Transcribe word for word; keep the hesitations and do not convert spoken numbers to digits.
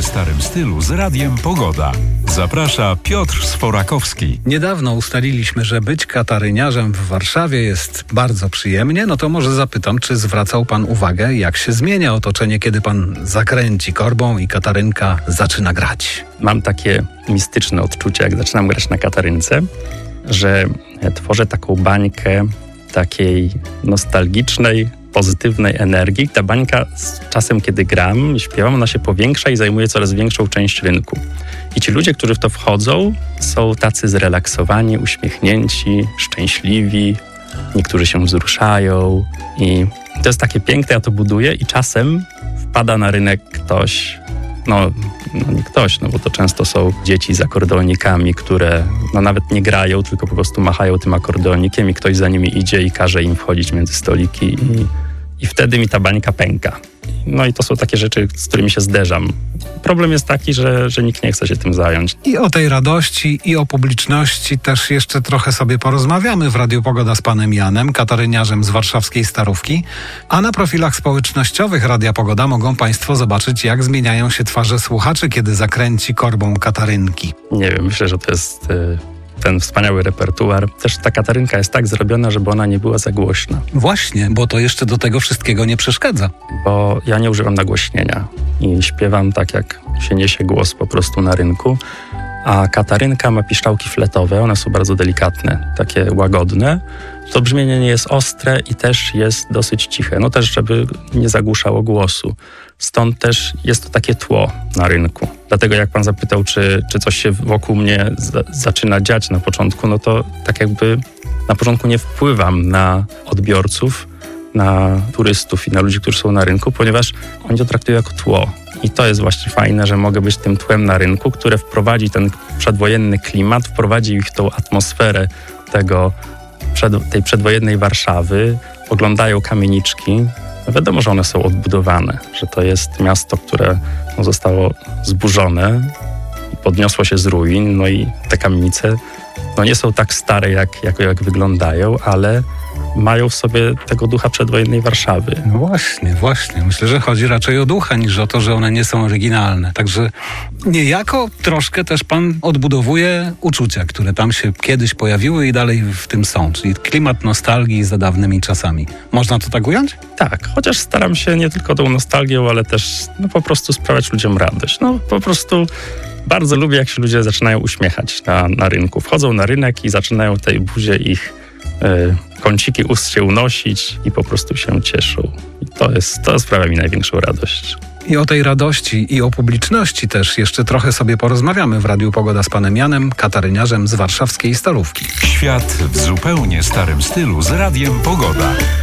starym stylu z Radiem Pogoda. Zaprasza Piotr Sforakowski. Niedawno ustaliliśmy, że być kataryniarzem w Warszawie jest bardzo przyjemnie. No to może zapytam, czy zwracał pan uwagę, jak się zmienia otoczenie, kiedy pan zakręci korbą i katarynka zaczyna grać? Mam takie mistyczne odczucie, jak zaczynam grać na katarynce, że tworzę taką bańkę takiej nostalgicznej, pozytywnej energii. Ta bańka z czasem, kiedy gram i śpiewam, ona się powiększa i zajmuje coraz większą część rynku. I ci ludzie, którzy w to wchodzą, są tacy zrelaksowani, uśmiechnięci, szczęśliwi. Niektórzy się wzruszają i to jest takie piękne, ja to buduję i czasem wpada na rynek ktoś, no, no nie ktoś, no bo to często są dzieci z akordeonikami, które no nawet nie grają, tylko po prostu machają tym akordeonikiem i ktoś za nimi idzie i każe im wchodzić między stoliki i, i wtedy mi ta bańka pęka. No i to są takie rzeczy, z którymi się zderzam. Problem jest taki, że, że nikt nie chce się tym zająć. I o tej radości, i o publiczności też jeszcze trochę sobie porozmawiamy w Radiu Pogoda z panem Janem, kataryniarzem z warszawskiej Starówki. A na profilach społecznościowych Radia Pogoda mogą państwo zobaczyć, jak zmieniają się twarze słuchaczy, kiedy zakręci korbą katarynki. Nie wiem, myślę, że to jest y, ten wspaniały repertuar. Też ta katarynka jest tak zrobiona, żeby ona nie była za głośna. Właśnie, bo to jeszcze do tego wszystkiego nie przeszkadza. Bo ja nie używam nagłośnienia i śpiewam tak, jak się niesie głos po prostu na rynku. A katarynka ma piszczałki fletowe, one są bardzo delikatne, takie łagodne. To brzmienie nie jest ostre i też jest dosyć ciche. No też, żeby nie zagłuszało głosu. Stąd też jest to takie tło na rynku. Dlatego jak pan zapytał, czy, czy coś się wokół mnie z- zaczyna dziać na początku, no to tak jakby na początku nie wpływam na odbiorców, na turystów i na ludzi, którzy są na rynku, ponieważ oni to traktują jako tło. I to jest właśnie fajne, że mogę być tym tłem na rynku, które wprowadzi ten przedwojenny klimat, wprowadzi ich w tą atmosferę tego, przed, tej przedwojennej Warszawy. Oglądają kamieniczki. No wiadomo, że one są odbudowane, że to jest miasto, które no, zostało zburzone, podniosło się z ruin, no i te kamienice no, nie są tak stare, jak, jak, jak wyglądają, ale mają w sobie tego ducha przedwojennej Warszawy. No właśnie, właśnie. Myślę, że chodzi raczej o ducha niż o to, że one nie są oryginalne. Także niejako troszkę też pan odbudowuje uczucia, które tam się kiedyś pojawiły i dalej w tym są. Czyli klimat nostalgii za dawnymi czasami. Można to tak ująć? Tak, chociaż staram się nie tylko tą nostalgią, ale też no, po prostu sprawiać ludziom radość. No po prostu bardzo lubię, jak się ludzie zaczynają uśmiechać na, na rynku. Wchodzą na rynek i zaczynają tej buzie ich y, kąciki ust się unosić i po prostu się cieszą. I to jest, to sprawia mi największą radość. I o tej radości i o publiczności też jeszcze trochę sobie porozmawiamy w Radiu Pogoda z panem Janem, kataryniarzem z warszawskiej Starówki. Świat w zupełnie starym stylu z Radiem Pogoda.